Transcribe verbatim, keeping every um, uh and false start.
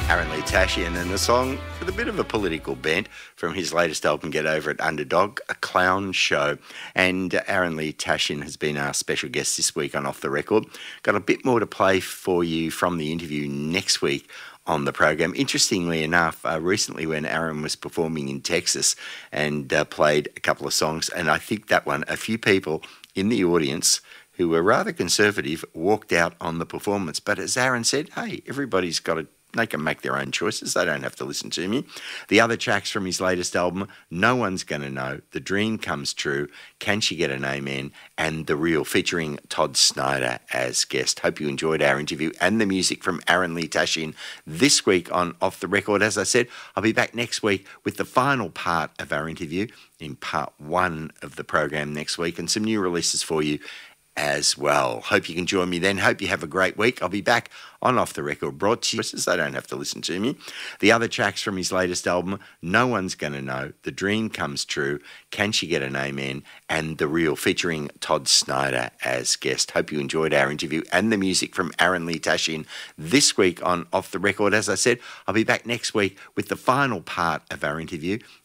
Aaron Lee Tashian, and a song with a bit of a political bent from his latest album, Get Over It, Underdog, A Clown Show. And Aaron Lee Tashian has been our special guest this week on Off the Record. Got a bit more to play for you from the interview next week on the program. Interestingly enough, uh, recently when Aaron was performing in Texas and uh, played a couple of songs, and I think that one, a few people in the audience who were rather conservative walked out on the performance. But as Aaron said, hey, everybody's got to They can make their own choices. They don't have to listen to me. The other tracks from his latest album, No One's Gonna Know, The Dream Comes True, Can She Get an Amen, and The Real, featuring Todd Snyder as guest. Hope you enjoyed our interview and the music from Aaron Lee Tashian this week on Off the Record. As I said, I'll be back next week with the final part of our interview in part one of the program next week, and some new releases for you as well. Hope you can join me then. Hope you have a great week. I'll be back on Off the Record, brought to you. They don't have to listen to me. The other tracks from his latest album, No One's Gonna Know, The Dream Comes True, Can She Get an Amen, and The Real, featuring Todd Snyder as guest. Hope you enjoyed our interview and the music from Aaron Lee Tashian this week on Off the Record. As I said, I'll be back next week with the final part of our interview